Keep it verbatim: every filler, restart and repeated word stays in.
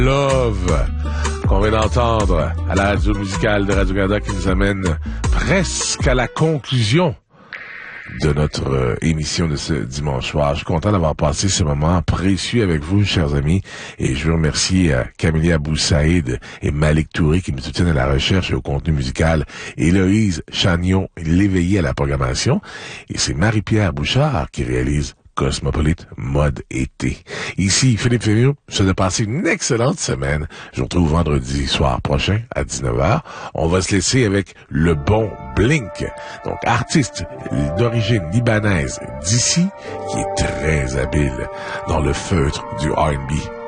Love, qu'on vient d'entendre à la radio musicale de Radio-Canada, qui nous amène presque à la conclusion de notre euh, émission de ce dimanche soir. Je suis content d'avoir passé ce moment précieux avec vous, chers amis, et je veux remercier euh, Camille Abou-Saïd et Malik Touré qui me soutiennent à la recherche et au contenu musical, Héloïse Chagnon, l'éveillé à la programmation, et c'est Marie-Pierre Bouchard qui réalise Cosmopolite Mode Été. Ici, Philippe Fémieux, je vous souhaite de passer une excellente semaine. Je vous retrouve vendredi soir prochain à dix-neuf heures. On va se laisser avec le bon Blink, donc artiste d'origine libanaise d'ici, qui est très habile dans le feutre du R and B.